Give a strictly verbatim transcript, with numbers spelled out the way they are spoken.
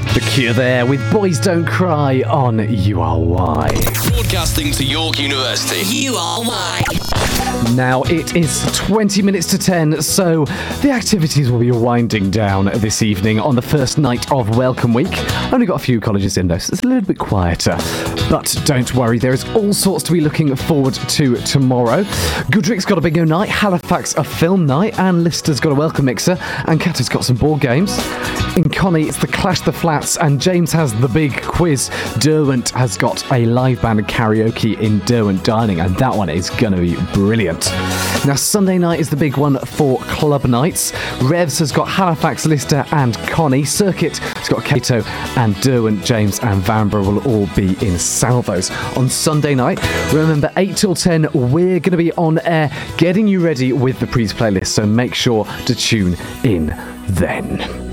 The Cure there with Boys Don't Cry on U R Y. Broadcasting to York University. U R Y. Now it is twenty minutes to ten, so the activities will be winding down this evening on the first night of Welcome Week. Only got a few colleges in though, so it's a little bit quieter. But don't worry, there is all sorts to be looking forward to tomorrow. Goodric's got a bingo night, Halifax a film night, and Lister's got a welcome mixer, and Catter's got some board games. In Connie, it's the Clash the Flats, and James has the big quiz. Derwent has got a live band karaoke in Derwent Dining, and that one is going to be brilliant. Now, Sunday night is the big one for club nights. Revs has got Halifax, Lister, and Connie. Circuit has got Cato, and Derwent, James, and Vanbrugh will all be in Salvos. On Sunday night, remember, eight till ten, we're going to be on air getting you ready with the Prees playlist, so make sure to tune in then.